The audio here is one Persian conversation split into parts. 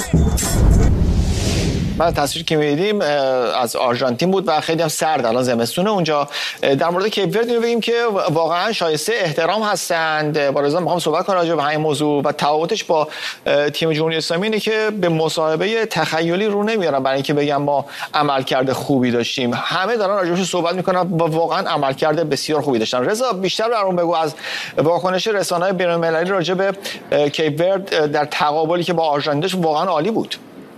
من تصویر که می‌دیدیم از آرژانتین بود و خیلی هم سرد، الان زمستونه اونجا. در مورد کیپ ورد اینو بگیم که واقعا شایسته احترام هستند. با رضا می‌خوام صحبت کنم راجع به همین موضوع و تفاوتش با تیم جمهوری اسلامی اینه که به مصاحبه تخیلی رو نمیارن برای اینکه بگم ما عملکرد خوبی داشتیم. همه دارن راجعش صحبت می‌کنن و واقعا عملکرد بسیار خوبی داشتن. رضا بیشتر برام بگو از واکنش رسانه‌های بین‌المللی راجع به کیپ ورد در تقابلی که با آرژانتین داشت. واقعا عالی بود.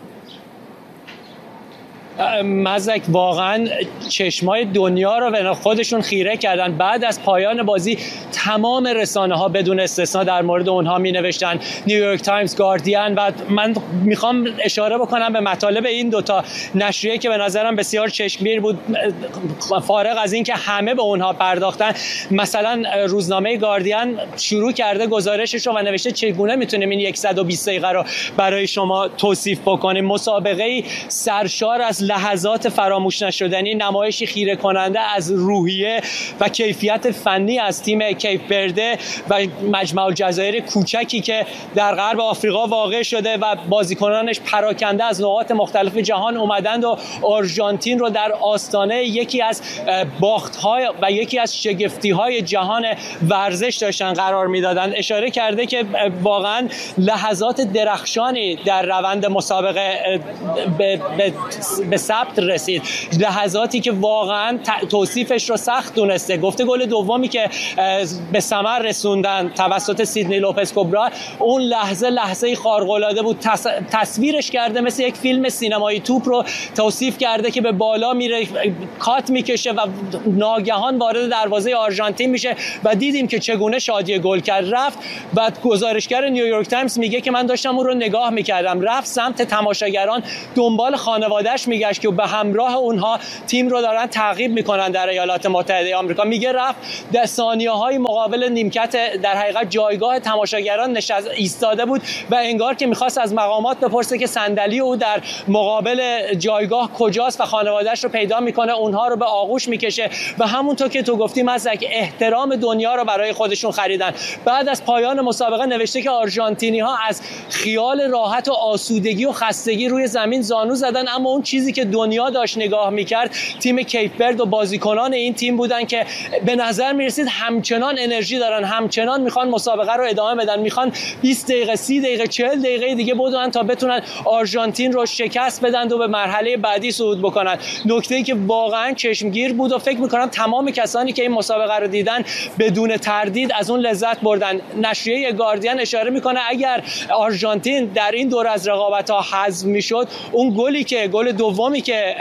مزدک واقعا چشمای دنیا رو به خودشون خیره کردن. بعد از پایان بازی تمام رسانه ها بدون استثنا در مورد اونها می نوشتن، نیویورک تایمز، گاردین. و من میخوام اشاره بکنم به مطالب این دوتا نشریه که به نظرم بسیار چشمگیر بود، فارغ از این که همه به اونها پرداختن. مثلا روزنامه گاردین شروع کرده گزارشش رو و نوشته چگونه میتونیم این 120 دقیقه رو برای شما توصیف بکنیم. مسابقه سرشار از لحظات فراموش نشدنی، نمایشی خیره کننده از روحیه و کیفیت فنی از تیم کیپ ورده و مجمع الجزایر کوچکی که در غرب آفریقا واقع شده و بازیکنانش پراکنده از نقاط مختلف جهان اومدند و آرژانتین رو در آستانه یکی از باخت‌های و یکی از شگفتی‌های جهان ورزش داشتن قرار میدادن. اشاره کرده که واقعا لحظات درخشانی در روند مسابقه به ثبت رسید، لحظاتی که واقعا توصیفش رو سخت دونسته. گفته گل دومی که به ثمر رسوندن توسط سیدنی لوپز کوبرا، اون لحظه خارق‌العاده بود. تصویرش کرده مثل یک فیلم سینمایی. توپ رو توصیف کرده که به بالا میره، کات میکشه و ناگهان وارد دروازه آرژانتین میشه و دیدیم که چگونه شادی گل کرد. رفت و گزارشگر نیویورک تایمز میگه که من داشتم اون رو نگاه میکردم، رفت سمت تماشاگران، دنبال خانواده‌اش میگشت که به همراه اونها تیم رو دارن تعقیب میکنن در ایالات متحده آمریکا. میگه رفت در ثانیه‌های مقابل نیمکت در حقیقت جایگاه تماشاگران ایستاده بود و انگار که میخواست از مقامات بپرسه که صندلی او در مقابل جایگاه کجاست و خانواده‌اش رو پیدا میکنه، اونها رو به آغوش میکشه و همونطور که تو گفتی مزدک احترام دنیا رو برای خودشون خریدن. بعد از پایان مسابقه نوشته که آرژانتینی‌ها از خیال راحت و آسودگی و خستگی روی زمین زانو زدن، اما اون چیزی که دنیا داشت نگاه میکرد تیم کیپ ورد و بازیکنان این تیم بودن که به نظر میرسید همچنان انرژی دارن، همچنان میخوان مسابقه رو ادامه بدن، میخوان 20 دقیقه 30 دقیقه 40 دقیقه دیگه بدون تا بتونن آرژانتین رو شکست بدن و به مرحله بعدی صعود بکنن. نکته‌ای که واقعا چشمگیر بود و فکر میکنم تمام کسانی که این مسابقه رو دیدن بدون تردید از اون لذت بردن. نشریه گاردین اشاره میکنه اگر آرژانتین در این دور از رقابت‌ها حذف میشد، اون گل دومی که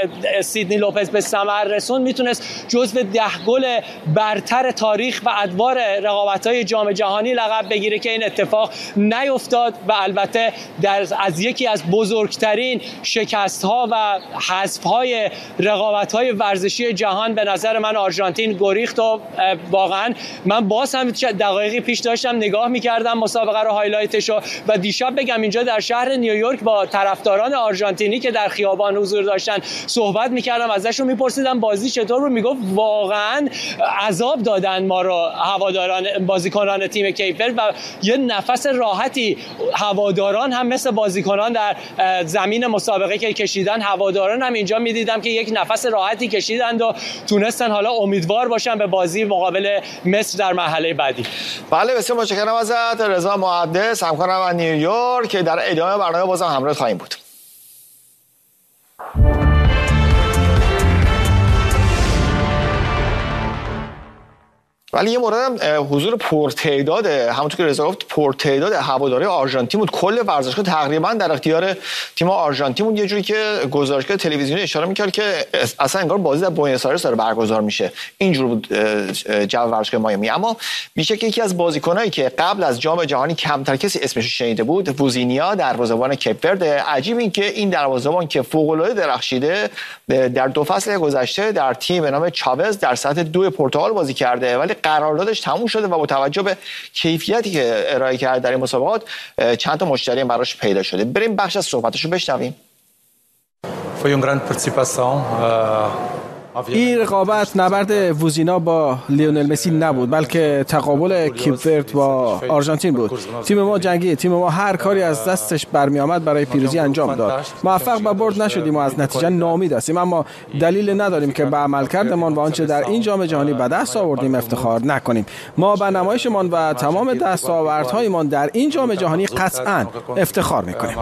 سیدنی لوپز به ثمر رسوند میتونست جزو 10 گل برتر تاریخ و ادوار رقابت‌های جام جهانی لقب بگیره که این اتفاق نیفتاد و البته از یکی از بزرگترین شکست‌ها و حذف‌های رقابت‌های ورزشی جهان به نظر من آرژانتین گریخت و واقعا من باز هم دقایقی پیش داشتم نگاه می‌کردم مسابقه رو، هایلایتشو، و دیشب بگم اینجا در شهر نیویورک با طرفداران آرژانتینی که در خیابان حضور داشتن صحبت می‌کردم، ازشون می‌پرسیدم بازی چطور بود، میگفت واقعا عذاب دادن ما رو هواداران بازیکنان تیم کیپ ورد و یه نفس راحتی هواداران هم مثل بازیکنان در زمین مسابقه که کشیدن، هواداران هم اینجا می‌دیدم که یک نفس راحتی کشیدند و تونستن حالا امیدوار باشن به بازی مقابل مصر در مرحله بعدی. بله بسیار متشکرم ازت رضا محدث، همکارم از نیویورک که در ادامه برنامه بازم همراه خواهیم بود. ولی یه مورد حضور پرتعداد، همونطور که رضا گفت پرتعداد هواداری آرژانتین بود. کل ورزشگاه تقریبا در اختیار تیم آرژانتین بود. یه جوری که گزارشگر تلویزیونی اشاره می‌کرد که اصلا انگار بازی در بوئنوس آیرس داره برگزار میشه. اینجور بود جو ورزشگاه مایامی. اما میشه که یکی از بازیکنایی که قبل از جام جهانی کمتر کسی اسمش شنیده بود، ووزینیا، دروازه‌بان کیپ ورد. عجیب این که این دروازه‌بان که فوق‌العاده درخشیده در 2 فصل گذشته در تیم به نام چاوز در سطح 2 پرتغال بازی کرده، ولی قراردادش تموم شده و با توجه به کیفیتی که ارائه کرد در این مسابقات چند تا مشتری براش پیدا شده. بریم بخش از صحبتشو بشنویم. Foi grande participação. این رقابت نبرد ووزینا با لیونل مسی نبود، بلکه تقابل کیپ ورد با آرژانتین بود. تیم ما جنگی، تیم ما هر کاری از دستش برمی آمد برای پیروزی انجام داد. موفق به برد نشدیم و از نتیجه ناامید هستیم، اما دلیل نداریم که به عملکردمان و آنچه در این جام جهانی به دست آوردیم افتخار نکنیم. ما به نمایشمان و تمام دستاوردهایمان در این جام جهانی قطعاً افتخار می‌کنیم.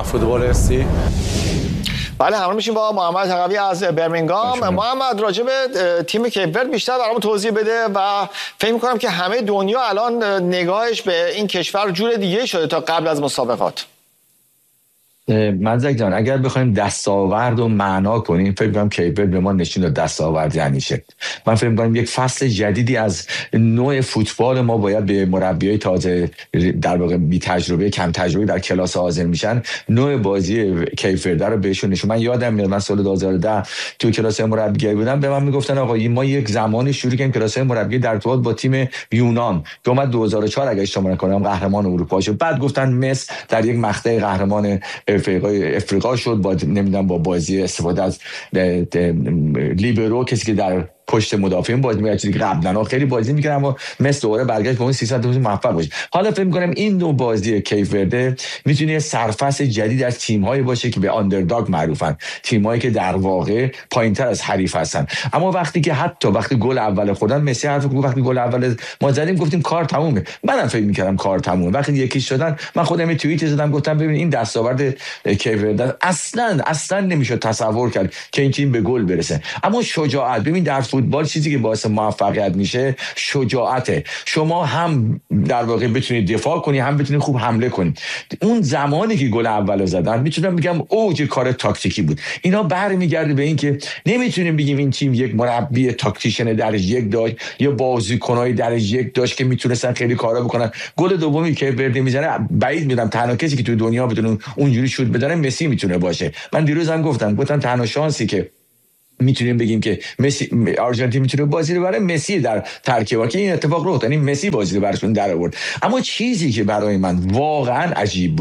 بله، همراه میشیم با محمد تقوی از برمینگام. محمد، راجع به تیم کیپ ورد بیشتر برامون توضیح بده و فکر می‌کنم که همه دنیا الان نگاهش به این کشور جور دیگه شده تا قبل از مسابقات. مزدک جان، اگر بخوایم دستاورد و معنا کنیم، فکر می‌کنم کیپ ورد به ما نشون داد دستاورد یعنی چه. من فکر می‌کنم یک فصل جدیدی از نوع فوتبال ما باید به مربیای تازه، در واقع بی تجربه، کم تجربه در کلاس حاضر میشن، نوع بازی کیپ ورد رو بهشون نشون. من یادم میاد من سال 2010 تو کلاس مربیگری بودم، به من میگفتن آقا ما یک زمانی شروع کردیم کلاس مربیگری در ارتباط با تیم یونان که اومد 2004 اگه اشتباه نکنم قهرمان اروپا شد. بعد گفتن مصر در یک مقطع قهرمان افریقا شد با نمیدونم با بازی استفاده از لیبرو، کسی که در پشت مدافعین بازی می‌کرد، چیزی که قبلا خیلی بازی می‌کردن اما مثل دوباره برگشت به اون 300 روز موفق باشه. حالا فکر می‌کنم این نوع بازی کیپ ورد میتونه سرفصل جدید از تیم‌هایی باشه که به آندرداگ معروفن، تیم‌هایی که در واقع پایین‌تر از حریف هستن. اما وقتی گل اول خوردن، مسی حرف گفت وقتی گل اول ما زدیم گفتیم کار تمومه. منم فکر می‌کردم کار تمومه. وقتی یکیش شدن، من خودم یه توییت زدم گفتم ببین این دستاورد کیپ ورد اصلا نمیشه تصور کرد که این تیم به گل برسه. اما شجاعت، ببین در فوتبال چیزی که باعث موفقیت میشه شجاعته. شما هم در واقع بتونید دفاع کنی، هم بتونید خوب حمله کنی. اون زمانی که گل اولو زدن میتونم بگم اوج کار تاکتیکی بود. اینا برمیگرده به این که نمیتونیم بگیم این تیم یک مربی تاکتیشن درجه یک داشت یا بازیکنای درجه یک داشت که میتونستن خیلی کارا بکنن. گل دومی که برده میزنه، بعید میدونم تنها کسی که تو دنیا بتونه اونجوری شوت بزنه مسی میتونه باشه. من دیروز هم گفتم تنها شانسی که میتونیم بگیم که مسی آرژانتین میتونه بازی رو بره مسی در ترکیب، که این اتفاق رخ داد، یعنی مسی بازی رو براشون در آورد. اما چیزی که برای من واقعا عجیب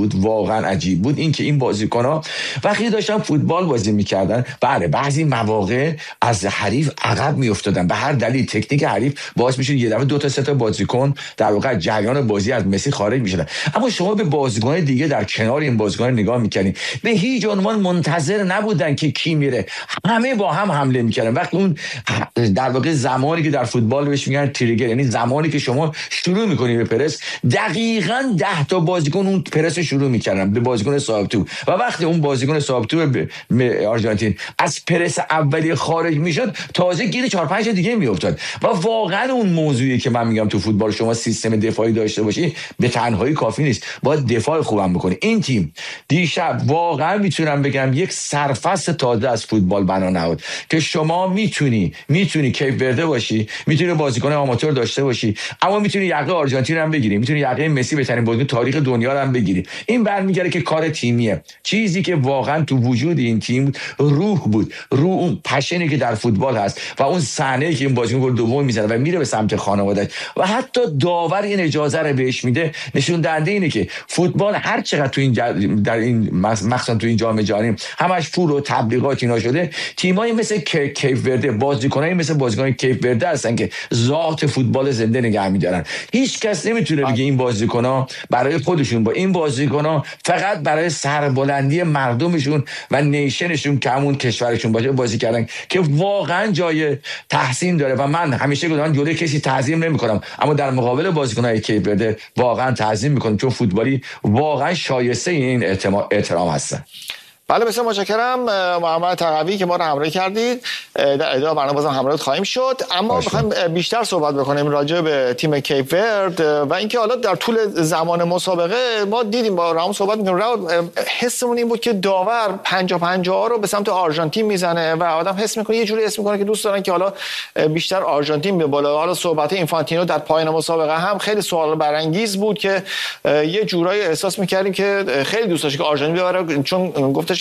بود این که این بازیکن‌ها وقتی داشتن فوتبال بازی میکردن، بله بعضی مواقع از حریف عقب میافتادن، به هر دلیل تکنیک حریف باعث میشد یه دفعه 2 تا 3 تا بازیکن در واقع جریان بازی از مسی خارج میشدن. اما شما به بازیکن دیگه در کنار این بازیکن نگاه میکنین، به هیچ عنوان منتظر نبودن که کی میره، همه با هم حمله میکردن. وقتی اون در واقع زمانی که در فوتبال بهش میگن تریگر، یعنی زمانی که شما شروع میکنی به پرس، دقیقاً 10 تا بازیکن اون پرس شروع میکردن به بازیکن صاحب توپ، و وقتی اون بازیکن صاحب توپ آرژانتین از پرس اولی خارج میشد، تازه گیر 4 5 دیگه میافتاد. و واقعا اون موضوعی که من میگم تو فوتبال شما سیستم دفاعی داشته باشی به تنهایی کافی نیست، باید دفاع خوبم بکنی. این تیم دیشب واقعا میتونم بگم یک سرفصل تازه از فوتبال بنا نهاد که شما میتونی کیپ ورده باشی، میتونی بازیکن آماتور داشته باشی، اما میتونی یقه آرژانتین هم بگیری، میتونی یقه مسی بهترین بازیکن تاریخ دنیا رو هم بگیری. این برمیگره که کار تیمیه. چیزی که واقعا تو وجود این تیم روح بود، اون پشنی که در فوتبال هست و اون صحنه‌ای که این بازیکن گل دوم میزنه و میره به سمت خانواده‌اش و حتی داور این اجازه رو بهش میده، نشون دهنده اینه که فوتبال هر چقدر تو این در این مثلا تو این جام جهانی همش پول و تبلیغات اینا شده، تیمای مثل کیپ ورده، بازیکنایی مثل بازیکن کیپ ورده هستن که ذات فوتبال زنده نگه می‌دارن. هیچ کس نمیتونه بگه این بازیکن‌ها برای خودشون، با این بازیکن‌ها فقط برای سربلندی مردمشون و نیشنشون که همون کشورشون باشه بازی کردن، که واقعا جای تحسین داره. و من همیشه گفتم جلوی کسی تعظیم نمی‌کنم، اما در مقابل بازیکن‌های کیپ ورده واقعا تعظیم می‌کنم، چون فوتبالی واقعا شایسته این احترام هستن. بله، بسیار متشکرم محمد تقوی که ما رو همراهی کردید. در ادامه برنامه بازم همراهت خواهیم شد، اما می‌خوایم بیشتر صحبت بکنیم راجع به تیم کیپ ورد و اینکه حالا در طول زمان مسابقه ما دیدیم، با رام صحبت می‌کنیم، حسمون این بود که داور 50-50 رو به سمت آرژانتین میزنه و آدم حس می‌کنه یه جوری حس می‌کنه که دوست دارن که حالا بیشتر آرژانتین به بالا. حالا صحبت اینفانتینو در پایان مسابقه هم خیلی سوال برانگیز بود که یه جورایی احساس می‌کردیم که خیلی دوست داشت که آرژانتین ببره، چون گفتش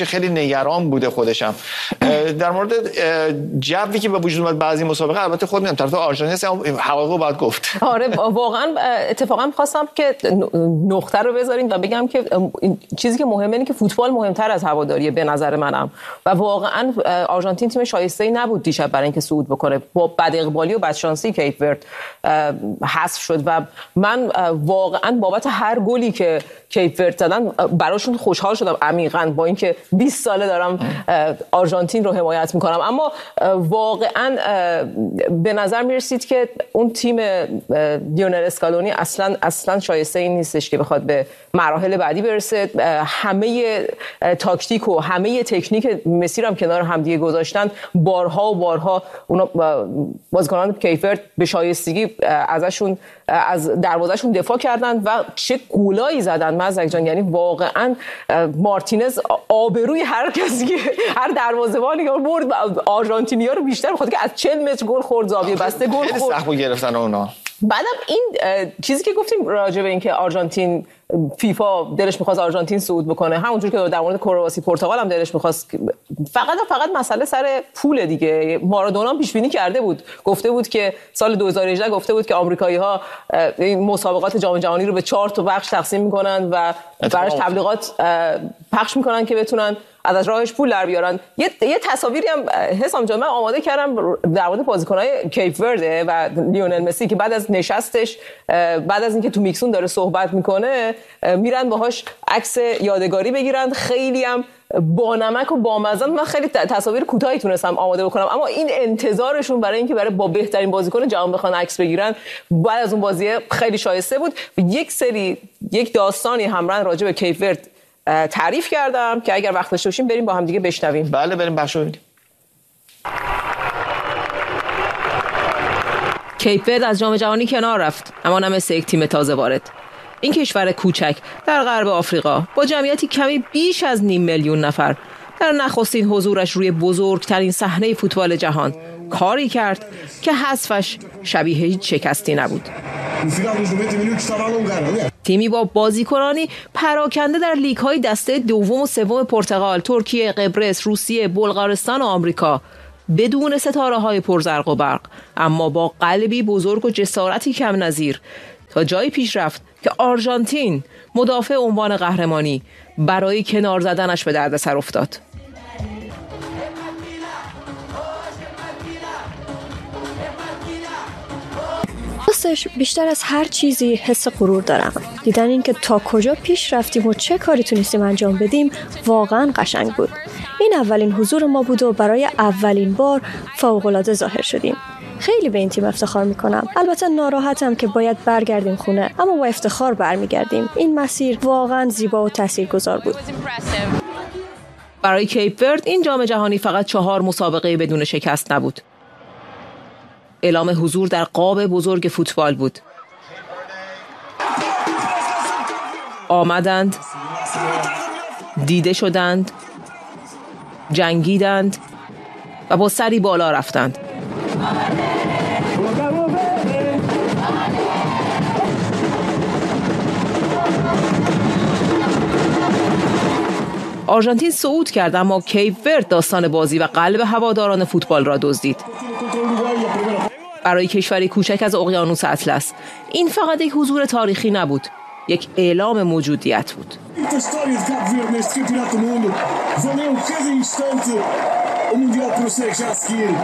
باشه خیلی نگران بوده خودشم. در مورد جوی که به وجود اومد بعضی مسابقه، البته خود میگم طرف آرژانتین هستم، حقایق باید گفت. آره واقعا اتفاقا خواستم که نقطه رو بذاریم و بگم که چیزی که مهمه اینه که فوتبال مهمتر از هواداریه به نظر منم، و واقعا آرژانتین تیم شایسته‌ای نبود دیشب برای اینکه صعود بکنه. با بد اقبالی و بدشانسی کیپ ورد حذف شد و من واقعا بابت هر گلی که کیپ ورد زدن براشون خوشحال شدم عمیقاً، با اینکه 20 ساله دارم آرژانتین رو حمایت میکنم، اما واقعا به نظر میرسید که اون تیم لیونل اسکالونی اصلا شایسته این نیستش که بخواد به مراحل بعدی برسه. همه تاکتیک و همه تکنیک مسی رو هم کنار همدیگه گذاشتن، بارها و بارها اونا بازیکنان کیپ ورد به شایستگی ازشون از دروازه‌شون دفاع کردن و چه گولایی زدن مزدک جان. یعنی واقعا مارتینز آبروی هر کسی که هر دروازه‌بانی که برد آرژانتینی‌ها رو بیشتر بخاطر که از 40 متر گل خورد، زاویه بسته گل خورد. خیلی سخت گرفتن اونا. بعدم این چیزی که گفتیم راجع به این که آرژانتین فیفا دلش می‌خواست آرژانتین صعود بکنه، همونجور که در مورد کرواسی پرتغال هم دلش می‌خواست، فقط مسئله سر پول دیگه. مارادونا پیش بینی کرده بود، گفته بود که سال 2018 گفته بود که آمریکایی‌ها این مسابقات جام جهانی رو به 4 تا بخش تقسیم می‌کنن و براش تبلیغات پخش می‌کنن که بتونن از راهش پول در بیارن. یه تصاویری هم حسام جان من آماده کردم در مورد بازیکن‌های کیپ ورده و لیونل مسی که بعد از نشستش، بعد از اینکه تو میکسون داره صحبت میکنه، میرن باهاش عکس یادگاری بگیرن. خیلی هم بانمک و بامزه. من خیلی تصاویر کوتاهی تونستم آماده بکنم، اما این انتظارشون برای اینکه برای با بهترین بازیکن جهان بخوان عکس بگیرن بعد از اون بازی خیلی شایسته بود. یک داستانی همراه راجع به کیپ ورد تعریف کردم که اگر وقت داشته باشیم بریم با هم دیگه بشنویم. بله بریم بخش ببینیم. کیپ ورد از جام جهانی کنار رفت، اما نه مثل یک تیم تازه وارد. این کشور کوچک در غرب آفریقا با جمعیتی کمی بیش از 500,000 نفر در نخستین حضورش روی بزرگترین صحنه فوتبال جهان کاری کرد که حذفش شبیه هیچ شکستی نبود. تیمی با بازیکنانی پراکنده در لیگ‌های دسته دوم و سوم پرتغال، ترکیه، قبرس، روسیه، بلغارستان و آمریکا، بدون ستاره‌های پرزرق و برق، اما با قلبی بزرگ و جسارتی کم نظیر تا جایی پیش رفت که آرژانتین مدافع عنوان قهرمانی برای کنار زدنش به دردسر افتاد. راستش بیشتر از هر چیزی حس غرور دارم. دیدن این که تا کجا پیش رفتیم و چه کاری تونستیم انجام بدیم واقعا قشنگ بود. این اولین حضور ما بود و برای اولین بار فوق‌العاده ظاهر شدیم. خیلی به این تیم افتخار میکنم. البته ناراحتم که باید برگردیم خونه، اما با افتخار برمیگردیم. این مسیر واقعا زیبا و تاثیرگذار بود. برای کیپ ورد این جام جهانی فقط 4 مسابقه بدون شکست نبود. اعلام حضور در قاب بزرگ فوتبال بود. آمدند، دیده شدند، جنگیدند و با سری بالا رفتند. آرژانتین صعود کرد، اما کیپ ورد داستان بازی و قلب هواداران فوتبال را دزدید. برای کشوری کوچک از اقیانوس اطلس این فقط یک حضور تاریخی نبود، یک اعلام موجودیت بود.